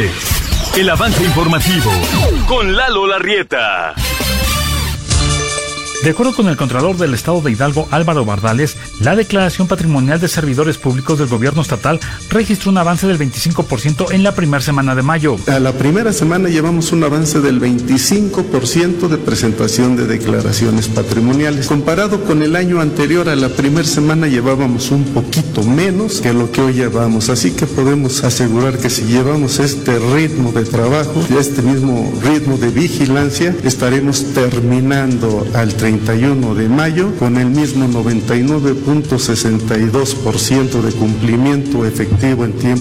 El avance informativo con Lalo Larrieta. De acuerdo con el Contralor del Estado de Hidalgo, Álvaro Bardales, la declaración patrimonial de servidores públicos del gobierno estatal registró un avance del 25% en la primera semana de mayo. A la primera semana llevamos un avance del 25% de presentación de declaraciones patrimoniales. Comparado con el año anterior, a la primera semana llevábamos un poquito menos que lo que hoy llevamos. Así que podemos asegurar que si llevamos este ritmo de trabajo, este mismo ritmo de vigilancia, estaremos terminando al 31 de mayo con el mismo 99.62% de cumplimiento efectivo en tiempo